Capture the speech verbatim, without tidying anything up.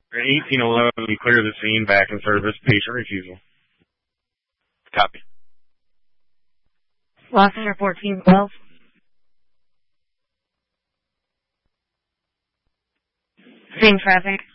eighteen eleven, clear the scene, back in service, patient refusal. Copy. Gloucester fourteen twelve. Same traffic.